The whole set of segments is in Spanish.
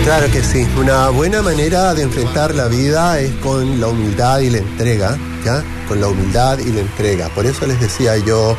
Claro que sí. Una buena manera de enfrentar la vida es con la humildad y la entrega, ¿ya? Con la humildad y la entrega. Por eso les decía yo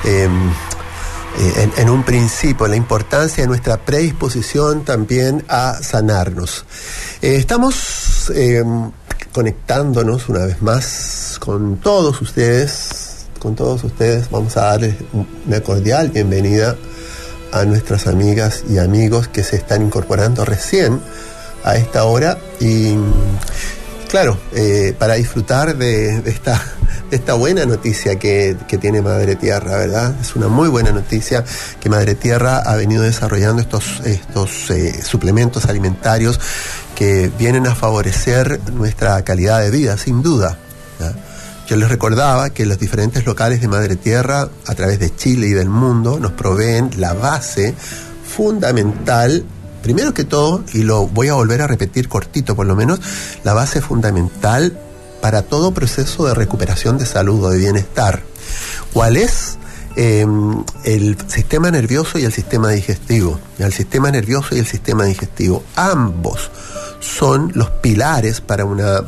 en un principio la importancia de nuestra predisposición también a sanarnos. Estamos conectándonos una vez más con todos ustedes. Vamos a darles una cordial bienvenida a nuestras amigas y amigos que se están incorporando recién a esta hora y claro, para disfrutar de esta buena noticia que tiene Madre Tierra, ¿verdad? Es una muy buena noticia que Madre Tierra ha venido desarrollando estos suplementos alimentarios que vienen a favorecer nuestra calidad de vida, sin duda, ¿ya? Yo les recordaba que los diferentes locales de Madre Tierra, a través de Chile y del mundo, nos proveen la base fundamental, primero que todo, y lo voy a volver a repetir cortito por lo menos, la base fundamental para todo proceso de recuperación de salud o de bienestar. ¿Cuál es? El sistema nervioso y el sistema digestivo. El sistema nervioso y el sistema digestivo. Ambos son los pilares para una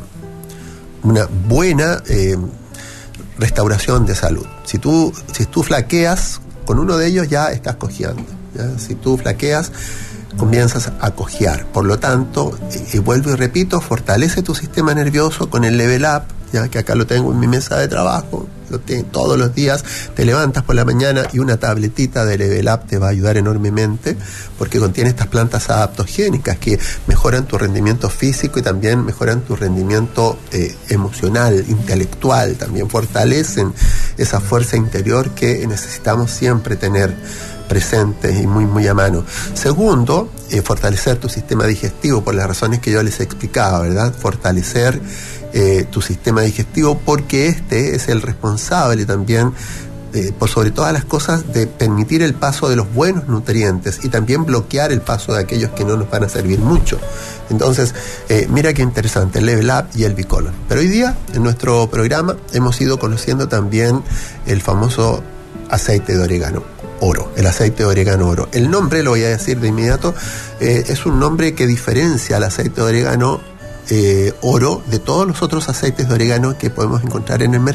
buena restauración de salud. Si tú flaqueas, con uno de ellos ya estás cojeando, ¿ya? Si tú flaqueas, comienzas a cojear. Por lo tanto, y vuelvo y repito, fortalece tu sistema nervioso con el Level Up, ya que acá lo tengo en mi mesa de trabajo. Todos los días te levantas por la mañana y una tabletita de Level Up te va a ayudar enormemente porque contiene estas plantas adaptogénicas que mejoran tu rendimiento físico y también mejoran tu rendimiento emocional, intelectual, también fortalecen esa fuerza interior que necesitamos siempre tener presentes y muy muy a mano. Segundo, fortalecer tu sistema digestivo por las razones que yo les he explicado, ¿verdad? Fortalecer tu sistema digestivo porque este es el responsable también, por sobre todas las cosas, de permitir el paso de los buenos nutrientes y también bloquear el paso de aquellos que no nos van a servir mucho. Entonces, mira qué interesante, el Level Up y el Bicolon. Pero hoy día, en nuestro programa, hemos ido conociendo también el famoso aceite de orégano oro, el aceite de orégano oro. El nombre, lo voy a decir de inmediato, es un nombre que diferencia al aceite de orégano oro de todos los otros aceites de orégano que podemos encontrar en el mercado.